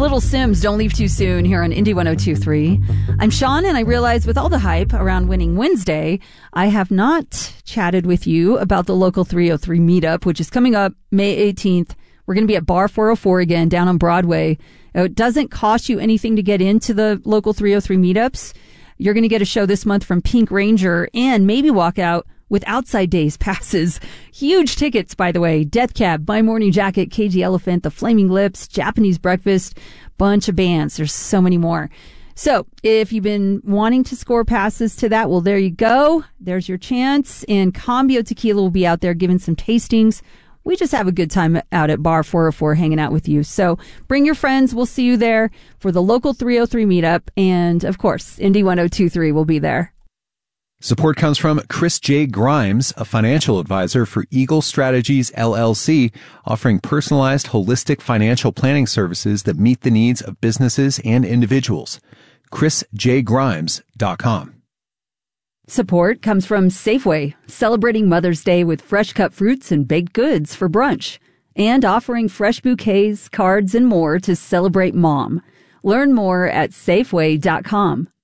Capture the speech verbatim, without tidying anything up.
Little Sims, Don't Leave Too Soon here on Indy one oh two point three. I'm Sean, and I realize with all the hype around Winning Wednesday, I have not chatted with you about the Local three oh three meetup, which is coming up May eighteenth. We're going to be at Bar four oh four again down on Broadway. It doesn't cost you anything to get into the Local three oh three meetups. You're going to get a show this month from Pink Ranger and maybe walk out with Outside Days passes. Huge tickets, by the way. Death Cab, My Morning Jacket, Cagey Elephant, The Flaming Lips, Japanese Breakfast, bunch of bands. There's so many more. So if you've been wanting to score passes to that, well, there you go. There's your chance. And Cambio Tequila will be out there giving some tastings. We just have a good time out at Bar four oh four hanging out with you. So bring your friends. We'll see you there for the Local three oh three meetup. And, of course, Indy one oh two point three will be there. Support comes from Chris J. Grimes, a financial advisor for Eagle Strategies, L L C, offering personalized, holistic financial planning services that meet the needs of businesses and individuals. chris j grimes dot com. Support comes from Safeway, celebrating Mother's Day with fresh cut fruits and baked goods for brunch, and offering fresh bouquets, cards, and more to celebrate Mom. Learn more at safeway dot com.